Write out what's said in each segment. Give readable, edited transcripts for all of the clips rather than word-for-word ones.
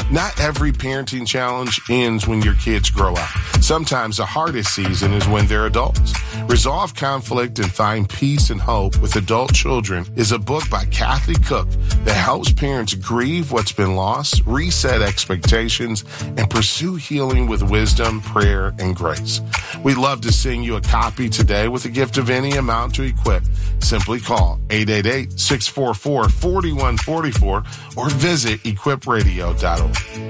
Not every parenting challenge ends when your kids grow up. Sometimes the hardest season is when they're adults. Resolve Conflict and Find Peace and Hope with Adult Children is a book by Kathy Cook that helps parents grieve what's been lost, reset expectations, and pursue healing with wisdom, prayer, and grace. We'd love to send you a copy today with a gift of any amount to equip. Simply call 888-644-4144 or visit equipradio.org.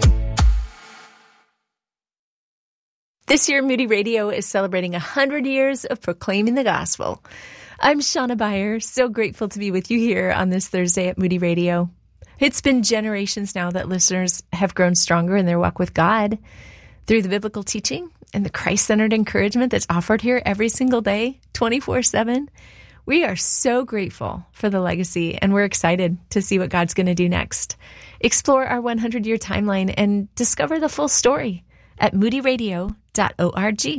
This year, Moody Radio is celebrating 100 years of proclaiming the gospel. I'm Shauna Beyer, so grateful to be with you here on this Thursday at Moody Radio. It's been generations now that listeners have grown stronger in their walk with God through the biblical teaching and the Christ-centered encouragement that's offered here every single day, 24/7. We are so grateful for the legacy, and we're excited to see what God's going to do next. Explore our 100-year timeline and discover the full story at moodyradio.org.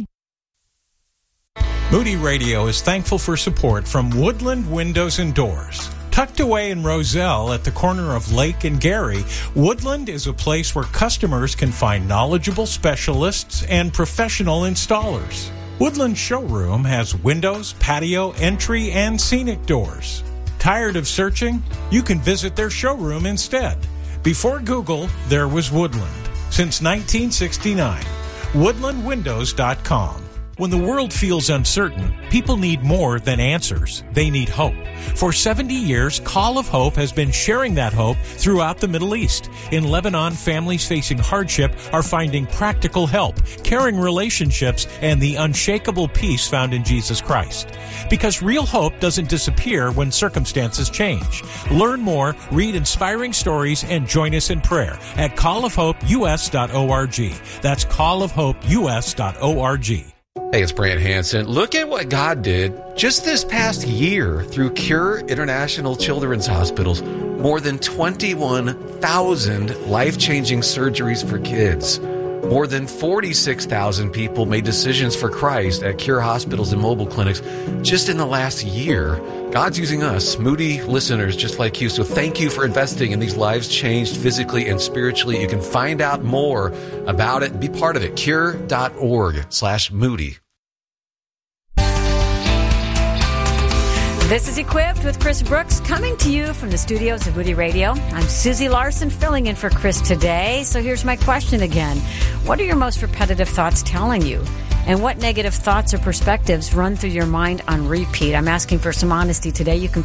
Moody Radio is thankful for support from Woodland Windows and Doors. Tucked away in Roselle at the corner of Lake and Gary, Woodland is a place where customers can find knowledgeable specialists and professional installers. Woodland Showroom has windows, patio, entry, and scenic doors. Tired of searching? You can visit their showroom instead. Before Google, there was Woodland. Since 1969, woodlandwindows.com. When the world feels uncertain, people need more than answers. They need hope. For 70 years, Call of Hope has been sharing that hope throughout the Middle East. In Lebanon, families facing hardship are finding practical help, caring relationships, and the unshakable peace found in Jesus Christ. Because real hope doesn't disappear when circumstances change. Learn more, read inspiring stories, and join us in prayer at callofhopeus.org. That's callofhopeus.org. Hey, it's Brant Hansen. Look at what God did just this past year through Cure International Children's Hospitals. More than 21,000 life-changing surgeries for kids. More than 46,000 people made decisions for Christ at Cure hospitals and mobile clinics just in the last year. God's using us, Moody listeners just like you. So thank you for investing in these lives changed physically and spiritually. You can find out more about it and be part of it. Cure.org/Moody. This is Equipped with Chris Brooks, coming to you from the studios of Moody Radio. I'm Susie Larson, filling in for Chris today. So here's my question again. What are your most repetitive thoughts telling you? And what negative thoughts or perspectives run through your mind on repeat? I'm asking for some honesty today. You can